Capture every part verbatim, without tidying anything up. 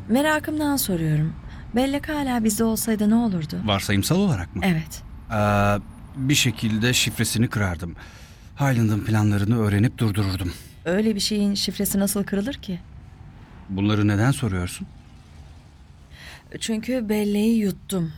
Merakımdan soruyorum. Bellek hala bizde olsaydı ne olurdu? Varsayımsal olarak mı? Evet. Ee, bir şekilde şifresini kırardım. Highland'ın planlarını öğrenip durdururdum. Öyle bir şeyin şifresi nasıl kırılır ki? Bunları neden soruyorsun? Çünkü belleği yuttum.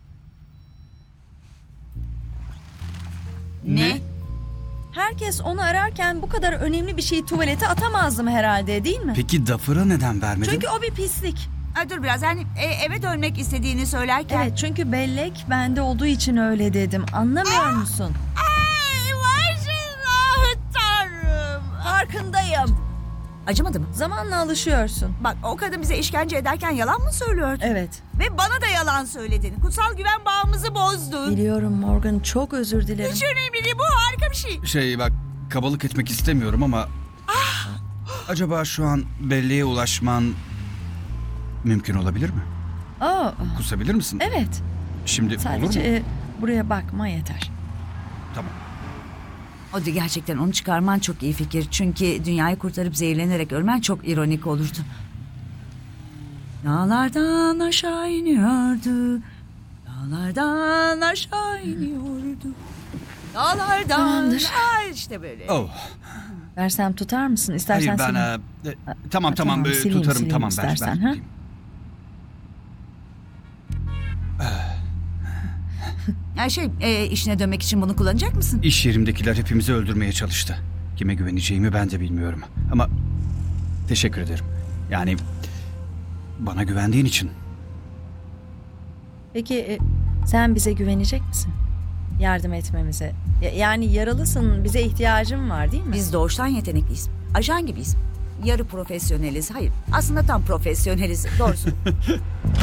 Ne? Herkes onu ararken bu kadar önemli bir şeyi tuvalete atamazdım herhalde, değil mi? Peki Duffer'a neden vermedin? Çünkü o bir pislik. Ay dur biraz hani e, eve dönmek istediğini söylerken. Evet, çünkü bellek bende olduğu için öyle dedim. Anlamıyor musun? Ay başına tanrım. Farkındayım. Acımadı mı? Zamanla alışıyorsun. Bak o kadın bize işkence ederken yalan mı söylüyordu? Evet. Ve bana da yalan söyledin. Kutsal güven bağımızı bozdun. Biliyorum Morgan, çok özür dilerim. Hiç önemli değil, bu harika bir şey. Şey bak, kabalık etmek istemiyorum ama... Acaba şu an belleğe ulaşman mümkün olabilir mi? Aa, Kusabilir misin? evet. Şimdi Sadece olur mu? e, buraya bakma yeter. Tamam. O da gerçekten onu çıkarman çok iyi fikir. Çünkü dünyayı kurtarıp zehirlenerek ölmen çok ironik olurdu. Dağlardan aşağı iniyordu. Dağlardan aşağı iniyordu. Dağlardan... Tamamdır. Ay işte böyle. Oh. Versem tutar mısın? İstersen Hayır ben... sileyim. e, e, tamam Ha, tamam, tamam, e, sileyim, tutarım sileyim tamam ben. istersen, ben ha? tutayım. Ya şey e, işine dönmek için bunu kullanacak mısın? İş yerimdekiler hepimizi öldürmeye çalıştı. Kime güveneceğimi ben de bilmiyorum. Ama teşekkür ederim. Yani bana güvendiğin için. Peki e, sen bize güvenecek misin? Yardım etmemize. Ya- yani yaralısın, bize ihtiyacın var değil mi? Biz doğuştan yetenekliyiz. Ajan gibiyiz. Yarı profesyoneliz. Hayır, aslında tam profesyoneliz. Doğrusu.